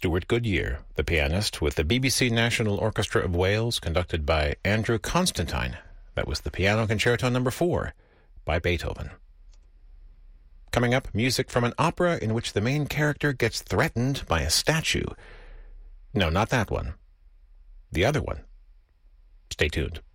Stuart Goodyear, the pianist, with the BBC National Orchestra of Wales, conducted by Andrew Constantine. That was the Piano Concerto No. 4 by Beethoven. Coming up, music from an opera in which the main character gets threatened by a statue. No, not that one. The other one. Stay tuned.